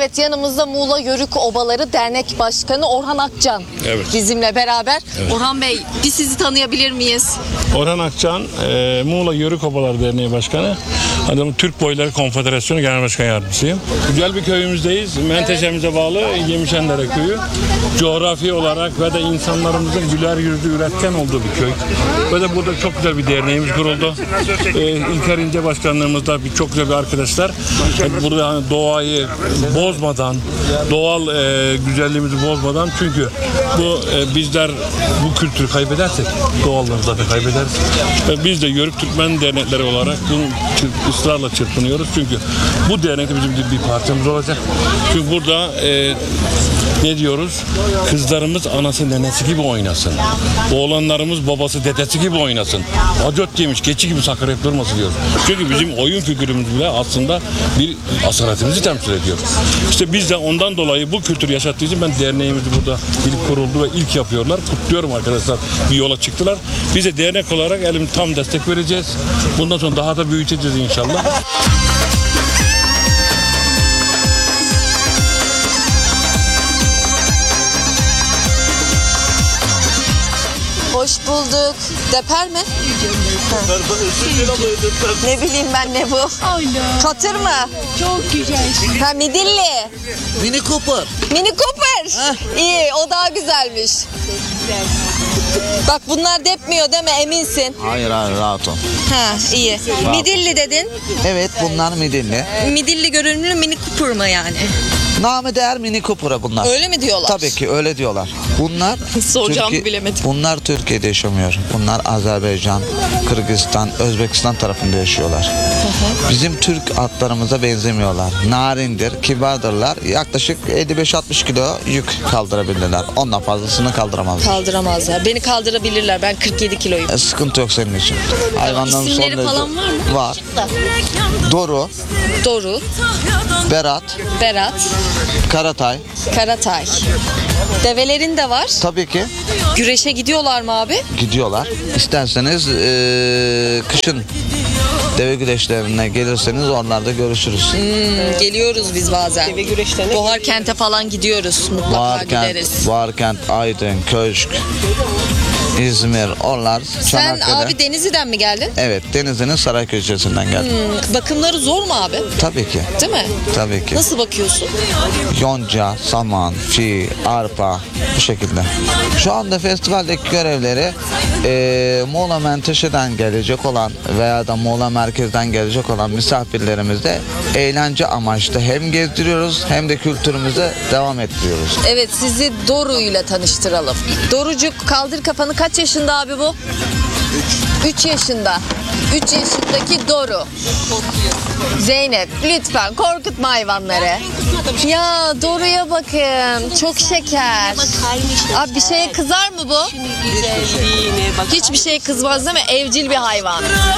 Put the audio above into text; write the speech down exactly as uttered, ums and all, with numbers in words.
Evet, yanımızda Muğla Yörük Obaları Dernek Başkanı Orhan Akcan Evet. bizimle beraber. Evet. Orhan Bey, biz sizi tanıyabilir miyiz? Orhan Akcan, e, Muğla Yörük Obaları Derneği Başkanı. Adım Türk Boyları Konfederasyonu Genel Başkan Yardımcısıyım. Güzel bir köyümüzdeyiz. Menteşemize bağlı Yemişendere Köyü. Coğrafi olarak ve de insanlarımızın güler yüzlü, üretken olduğu bir köy. Ve de burada çok güzel bir derneğimiz kuruldu. E, İlker İnce Başkanlığımızda bir, çok güzel bir arkadaşlar. E, burada hani doğayı bozmadan, doğal e, güzelliğimizi bozmadan, çünkü bu e, bizler bu kültürü kaybedersek doğallığımızı zaten kaybederiz. Ve biz de Yörük Türkmen dernekleri olarak bunu ısrarla çırpınıyoruz. Çünkü bu dernekte bizim bir parçamız olacak. Çünkü burada e, ne diyoruz? Kızlarımız anası nenesi gibi oynasın. Oğlanlarımız babası dedesi gibi oynasın. Acot yemiş keçi gibi sakarayıp durmasın diyoruz. Çünkü bizim oyun figürümüz bile aslında bir asaletimizi temsil ediyor. İşte biz de ondan dolayı bu kültürü yaşattığı için ben derneğimizi burada ilk kuruldu ve ilk yapıyorlar. Kutluyorum arkadaşlar. Bir yola çıktılar. Biz de dernek olarak elim tam destek vereceğiz. Bundan sonra daha da büyüteceğiz inşallah. Hoş bulduk. Deper mi? Ne bileyim ben ne bu? Aynen. Katır mı? Çok güzel. Ha, midilli. Mini Cooper. Mini Cooper. İyi, o daha güzelmiş. Bak, bunlar depmiyor değil mi? Eminsin. Hayır hayır rahat ol. Ha, iyi. Midilli dedin. Evet bunlar midilli. Midilli görünümlü Mini Cooper mı yani? Namı değer Mini Cooper'a bunlar. Öyle mi diyorlar? Tabii ki öyle diyorlar. Bunlar Soracağımı Türkiye- bilemedim. Bunlar Türkiye'de yaşamıyor. Bunlar Azerbaycan, Kırgızistan, Özbekistan tarafında yaşıyorlar. Bizim Türk atlarımıza benzemiyorlar. Narindir, kibardırlar. Yaklaşık elli beş altmış kilo yük kaldırabilirler. Ondan fazlasını kaldıramazlar. Kaldıramazlar. Beni kaldırabilirler. Ben kırk yedi kiloyum. E, sıkıntı yok senin için. Hayvanların İsimleri son derece- falan var mı? Var. Doru, Doru, Berat, Berat, Karatay. Karatay. Develerin de var. Tabii ki Güreşe gidiyorlar mı abi? gidiyorlar. İsterseniz eee, kışın deve güreşlerine gelirseniz oralarda görüşürüz. Hmm, geliyoruz biz bazen. Bohar Kent'e falan gidiyoruz. Mutlaka Varkent, gideriz. Varkent, Aydın, Köşk, İzmir, oralar. Sen Çanakkale. abi Denizli'den mi geldin? Evet, Denizli'nin Saray ilçesinden geldim. Hmm, bakımları zor mu abi? Tabii ki, Değil mi? tabii ki. Nasıl bakıyorsun? Yonca, saman, fi, arpa bu şekilde. Şu anda festivaldeki görevleri eee Muğla Menteşe'den gelecek olan veya da Muğla merkezden gelecek olan misafirlerimize eğlence amaçlı hem gezdiriyoruz hem de kültürümüze devam ettiriyoruz. Evet, sizi Doru ile tanıştıralım. Dorucuk, kaldır kafanı. Kaç yaşında abi bu? üç yaşında. üç yaşındaki Doru. Zeynep, lütfen korkutma hayvanları. Ya Doru'ya bakın. Çok şeker. Abi bir şeye kızar mı bu? Hiçbir şeye kızmaz değil mi? Evcil bir hayvan.